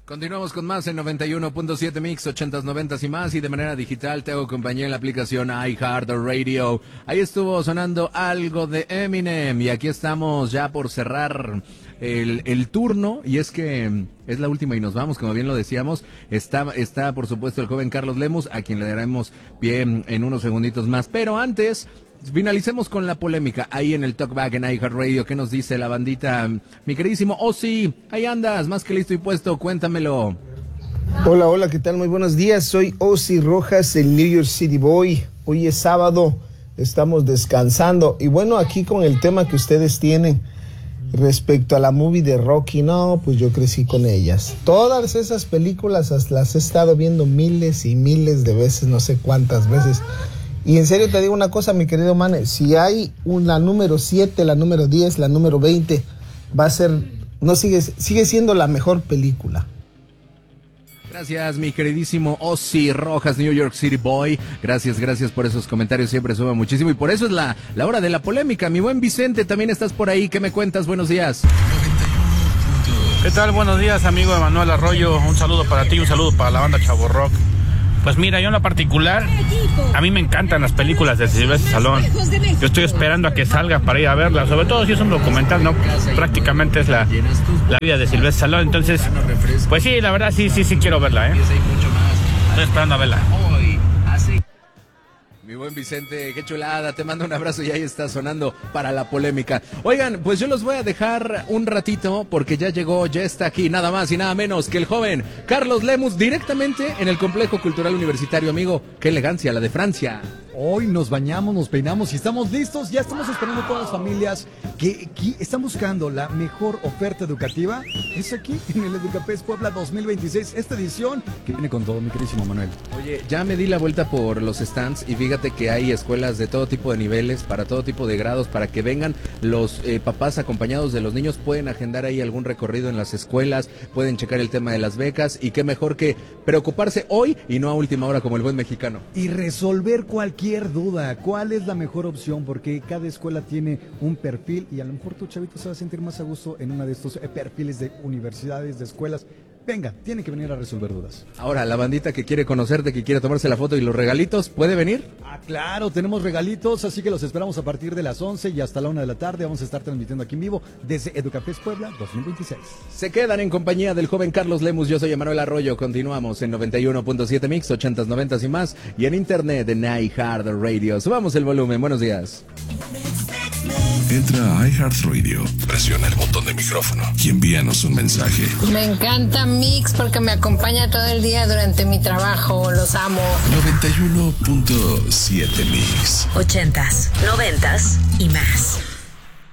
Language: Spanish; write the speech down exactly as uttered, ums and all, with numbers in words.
Continuamos con más en noventa y uno punto siete Mix, ochentas, noventas y más, y de manera digital te hago compañía en la aplicación iHeartRadio. Ahí estuvo sonando algo de Eminem y aquí estamos ya por cerrar el, el turno, y es que es la última y nos vamos, como bien lo decíamos. Está, está por supuesto el joven Carlos Lemus, a quien le daremos pie en, en unos segunditos más, pero antes finalicemos con la polémica ahí en el Talkback en iHeartRadio. ¿Qué nos dice la bandita? Mi queridísimo Ozzy, ahí andas, más que listo y puesto, cuéntamelo. Hola, hola, ¿qué tal? Muy buenos días, soy Ozzy Rojas, el New York City Boy. Hoy es sábado, estamos descansando, y bueno, aquí con el tema que ustedes tienen respecto a la movie de Rocky, no, pues yo crecí con ellas. Todas esas películas las he estado viendo miles y miles de veces, no sé cuántas veces. Y en serio te digo una cosa, mi querido Mane, si hay una número siete, la número diez, la número veinte, va a ser, no sigue, sigue siendo la mejor película. Gracias, mi queridísimo Ozzy Rojas, New York City Boy. Gracias, gracias por esos comentarios, siempre suma muchísimo. Y por eso es la, la hora de la polémica. Mi buen Vicente, también estás por ahí. ¿Qué me cuentas? Buenos días. ¿Qué tal? Buenos días, amigo Emanuel Arroyo. Un saludo para ti, un saludo para la banda Chavo Rock. Pues mira, yo en lo particular, a mí me encantan las películas de Sylvester Stallone. Yo estoy esperando a que salga para ir a verla, sobre todo si es un documental, ¿no? Prácticamente es la, la vida de Sylvester Stallone. Entonces, pues sí, la verdad sí, sí, sí quiero verla, ¿eh? Estoy esperando a verla. Mi buen Vicente, qué chulada, te mando un abrazo y ahí está sonando para la polémica. Oigan, pues yo los voy a dejar un ratito porque ya llegó, ya está aquí, nada más y nada menos que el joven Carlos Lemus, directamente en el Complejo Cultural Universitario, amigo. Qué elegancia, la de Francia. Hoy nos bañamos, nos peinamos y estamos listos. Ya estamos esperando a todas las familias que, que están buscando la mejor oferta educativa. Es aquí en el Educapés Puebla dos mil veintiséis, esta edición que viene con todo, mi queridísimo Manuel. Oye, ya me di la vuelta por los stands y fíjate que hay escuelas de todo tipo de niveles, para todo tipo de grados, para que vengan los eh, papás acompañados de los niños. Pueden agendar ahí algún recorrido en las escuelas, pueden checar el tema de las becas, y qué mejor que preocuparse hoy y no a última hora como el buen mexicano. Y resolver cualquier duda, ¿cuál es la mejor opción? Porque cada escuela tiene un perfil y a lo mejor tu chavito se va a sentir más a gusto en uno de estos perfiles de universidades, de escuelas. Venga, tiene que venir a resolver dudas. Ahora, la bandita que quiere conocerte, que quiere tomarse la foto y los regalitos, ¿puede venir? Ah, claro, tenemos regalitos, así que los esperamos a partir de las once y hasta la una de la tarde. Vamos a estar transmitiendo aquí en vivo desde Educafés Puebla dos mil veintiséis. Se quedan en compañía del joven Carlos Lemus. Yo soy Emanuel Arroyo. Continuamos en noventa y uno punto siete Mix, ochentas, noventas y más, y en internet en iHeartRadio. Subamos el volumen. Buenos días. Entra a iHeartRadio, presiona el botón de micrófono y envíanos un mensaje. Me encanta Mix porque me acompaña todo el día durante mi trabajo. Los amo. noventa y uno punto siete Mix. Ochentas, noventas y más.